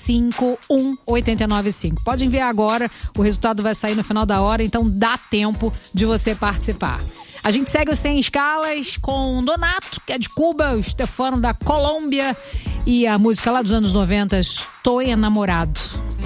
991-895. Pode enviar agora, o resultado vai sair no final da hora, então dá tempo de você participar. A gente segue o Sem Escalas com Donato, que é de Cuba, o Stefano da Colômbia, e a música lá dos anos 90, Estou Enamorado.